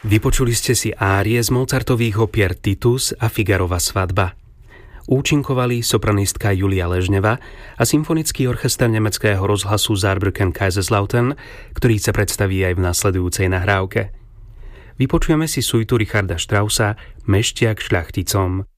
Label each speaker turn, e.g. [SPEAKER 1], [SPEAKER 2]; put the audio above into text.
[SPEAKER 1] Vypočuli ste si árie z Mozartových opier Titus a Figarova svadba. Účinkovali sopranistka Julia Ležneva a symfonický orchester nemeckého rozhlasu Saarbrücken Kaiserslautern, ktorý sa predstaví aj v nasledujúcej nahrávke. Vypočujeme si suitu Richarda Straussa Mešťak šľachticom.